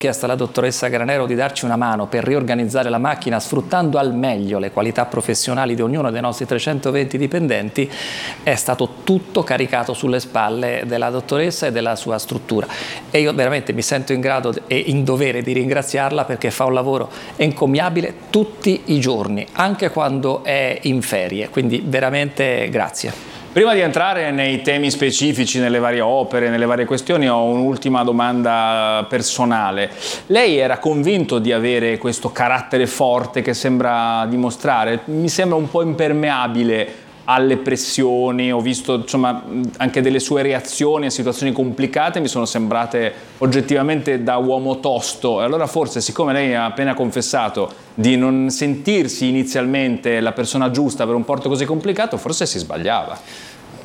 chiesto alla dottoressa Granero di darci una mano per riorganizzare la macchina sfruttando al meglio le qualità professionali di ognuno dei nostri 320 dipendenti, è stato tutto caricato sulle spalle della dottoressa e della sua struttura, e io veramente mi sento in grado e in dovere di ringraziarla perché fa un lavoro encomiabile tutti i giorni, anche quando è in ferie, quindi veramente grazie. Prima di entrare nei temi specifici, nelle varie opere, nelle varie questioni, ho un'ultima domanda personale. Lei era convinto di avere questo carattere forte che sembra dimostrare? Mi sembra un po' impermeabile alle pressioni, ho visto insomma anche delle sue reazioni a situazioni complicate, mi sono sembrate oggettivamente da uomo tosto. E allora forse, siccome lei ha appena confessato di non sentirsi inizialmente la persona giusta per un porto così complicato, forse si sbagliava.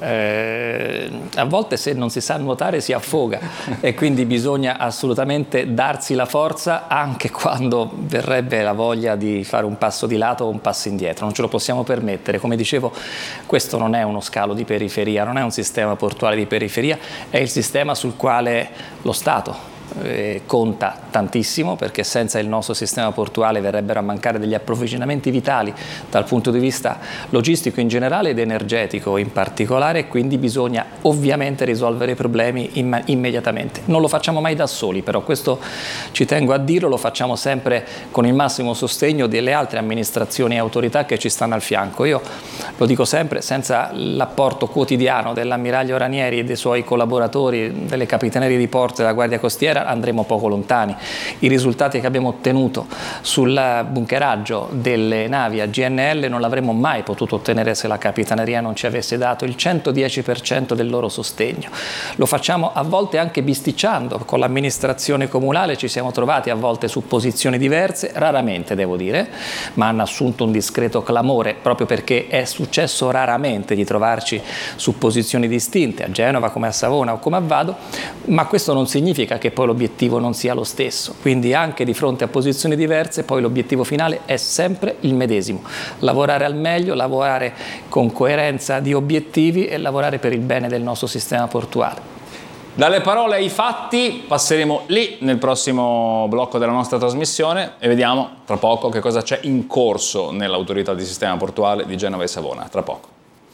A volte se non si sa nuotare si affoga e quindi bisogna assolutamente darsi la forza anche quando verrebbe la voglia di fare un passo di lato o un passo indietro, non ce lo possiamo permettere. Come dicevo, questo non è uno scalo di periferia, non è un sistema portuale di periferia, è il sistema sul quale lo Stato conta tantissimo, perché senza il nostro sistema portuale verrebbero a mancare degli approvvigionamenti vitali dal punto di vista logistico in generale ed energetico in particolare, e quindi bisogna ovviamente risolvere i problemi immediatamente. Non lo facciamo mai da soli, però questo ci tengo a dirlo, lo facciamo sempre con il massimo sostegno delle altre amministrazioni e autorità che ci stanno al fianco. Io lo dico sempre, senza l'apporto quotidiano dell'ammiraglio Ranieri e dei suoi collaboratori, delle capitanerie di porto e della Guardia Costiera, andremo poco lontani. I risultati che abbiamo ottenuto sul bunkeraggio delle navi a GNL non l'avremmo mai potuto ottenere se la Capitaneria non ci avesse dato il 110% del loro sostegno. Lo facciamo a volte anche bisticciando con l'amministrazione comunale, ci siamo trovati a volte su posizioni diverse, raramente devo dire, ma hanno assunto un discreto clamore proprio perché è successo raramente di trovarci su posizioni distinte, a Genova come a Savona o come a Vado, ma questo non significa che poi l'obiettivo non sia lo stesso, quindi anche di fronte a posizioni diverse poi l'obiettivo finale è sempre il medesimo: lavorare al meglio, lavorare con coerenza di obiettivi e lavorare per il bene del nostro sistema portuale. Dalle parole ai fatti passeremo lì nel prossimo blocco della nostra trasmissione e vediamo tra poco che cosa c'è in corso nell'autorità di sistema portuale di Genova e Savona. Tra poco.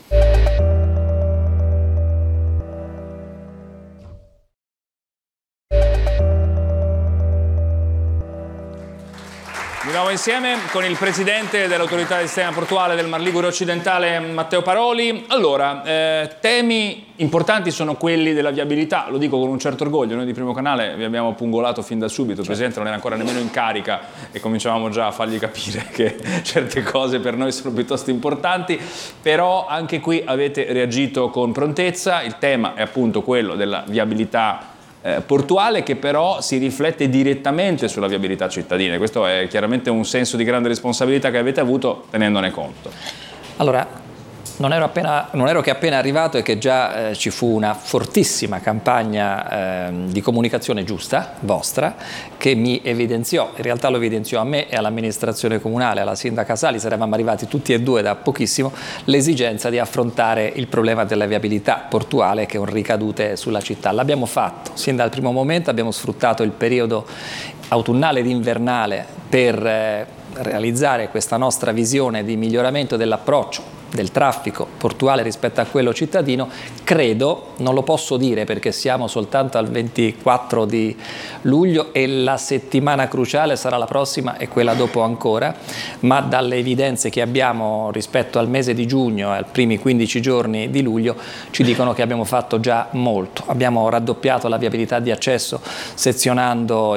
Di nuovo insieme con il presidente dell'autorità di sistema portuale del Mar Ligure occidentale, Matteo Paroli. Allora, temi importanti sono quelli della viabilità, lo dico con un certo orgoglio. Noi di Primo Canale vi abbiamo pungolato fin da subito, il presidente non era ancora nemmeno in carica e cominciavamo già a fargli capire che certe cose per noi sono piuttosto importanti, però anche qui avete reagito con prontezza. Il tema è appunto quello della viabilità portuale, che però si riflette direttamente sulla viabilità cittadina. Questo è chiaramente un senso di grande responsabilità che avete avuto tenendone conto. Allora, non ero che appena arrivato e che già ci fu una fortissima campagna di comunicazione giusta, vostra, che mi evidenziò, in realtà lo evidenziò a me e all'amministrazione comunale, alla sindaca Salis, eravamo arrivati tutti e due da pochissimo, l'esigenza di affrontare il problema della viabilità portuale che è un ricadute sulla città. L'abbiamo fatto, sin dal primo momento abbiamo sfruttato il periodo autunnale ed invernale per realizzare questa nostra visione di miglioramento dell'approccio del traffico portuale rispetto a quello cittadino. Credo, non lo posso dire perché siamo soltanto al 24 di luglio e la settimana cruciale sarà la prossima e quella dopo ancora, ma dalle evidenze che abbiamo rispetto al mese di giugno e ai primi 15 giorni di luglio ci dicono che abbiamo fatto già molto. Abbiamo raddoppiato la viabilità di accesso sezionando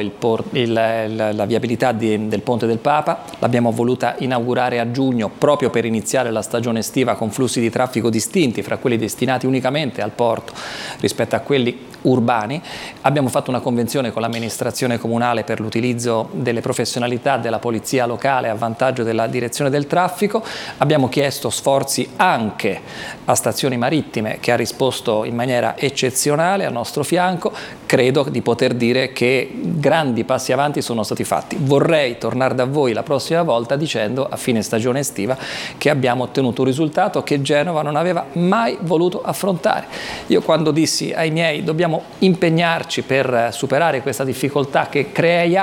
la viabilità del Ponte del Papa, l'abbiamo voluta inaugurare a giugno proprio per iniziare la stagione estiva con flussi di traffico distinti fra quelli destinati unicamente al porto rispetto a quelli urbani. Abbiamo fatto una convenzione con l'amministrazione comunale per l'utilizzo delle professionalità della polizia locale a vantaggio della direzione del traffico. Abbiamo chiesto sforzi anche a stazioni marittime, che ha risposto in maniera eccezionale al nostro fianco. Credo di poter dire che grandi passi avanti sono stati fatti. Vorrei tornare da voi la prossima volta dicendo a fine stagione estiva che abbiamo ottenuto un risultato che Genova non aveva mai voluto affrontare. Io quando dissi ai miei dobbiamo impegnarci per superare questa difficoltà che crea